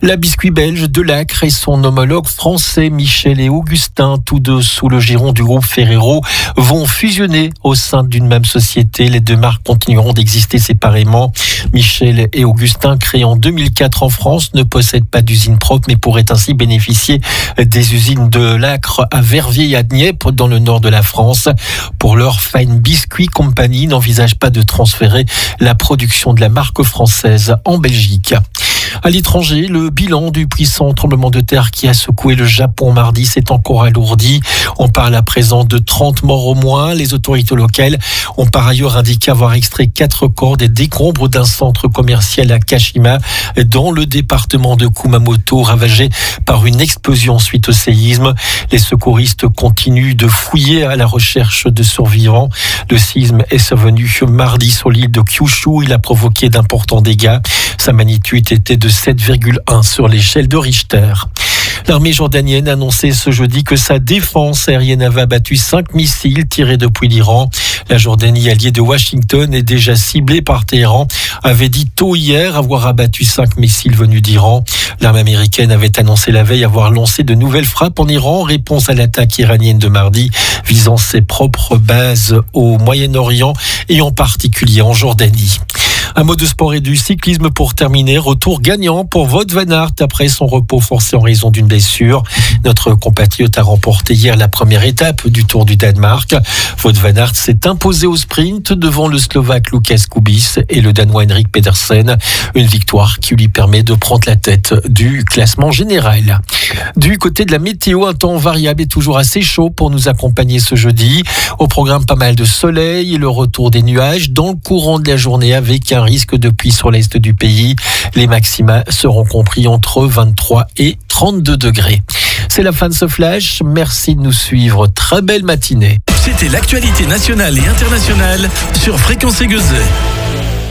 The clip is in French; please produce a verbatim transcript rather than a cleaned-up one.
La biscuit belge Delacre et son homologue français Michel et Augustin, tous deux sous le giron du groupe Ferrero, vont fusionner au sein d'une même société. Les deux marques continueront d'exister séparément. Michel et Augustin, créés en deux mille quatre en France, ne possèdent pas d'usine propre, mais pourraient ainsi bénéficier des usines Delacre à Verviers et à Dnieppe, dans le nord de la France. Pour leur Fine Biscuit Company n'envisage pas de transférer la production de la marque française en Belgique. À l'étranger, le bilan du puissant tremblement de terre qui a secoué le Japon mardi s'est encore alourdi. On parle à présent de trente morts au moins. Les autorités locales ont par ailleurs indiqué avoir extrait quatre corps des décombres d'un centre commercial à Kashima, dans le département de Kumamoto, ravagé par une explosion suite au séisme. Les secouristes continuent de fouiller à la recherche de survivants. Le séisme est survenu mardi sur l'île de Kyushu. Il a provoqué d'importants dégâts. Sa magnitude était de sept virgule un sur l'échelle de Richter. L'armée jordanienne a annoncé ce jeudi que sa défense aérienne avait abattu cinq missiles tirés depuis l'Iran. La Jordanie, alliée de Washington et déjà ciblée par Téhéran, avait dit tôt hier avoir abattu cinq missiles venus d'Iran. L'armée américaine avait annoncé la veille avoir lancé de nouvelles frappes en Iran en réponse à l'attaque iranienne de mardi, visant ses propres bases au Moyen-Orient et en particulier en Jordanie. Un mot de sport et du cyclisme pour terminer. Retour gagnant pour Wout van Aert après son repos forcé en raison d'une blessure. Notre compatriote a remporté hier la première étape du Tour du Danemark. Wout van Aert s'est imposé au sprint devant le Slovaque Lukas Kubis et le Danois Henrik Pedersen. Une victoire qui lui permet de prendre la tête du classement général. Du côté de la météo, un temps variable et toujours assez chaud pour nous accompagner ce jeudi. Au programme, pas mal de soleil et le retour des nuages dans le courant de la journée avec un risque de pluie sur l'est du pays. Les maxima seront compris entre vingt-trois et trente-deux degrés. C'est la fin de ce flash. Merci de nous suivre. Très belle matinée. C'était l'actualité nationale et internationale sur Fréquence Aiguezet.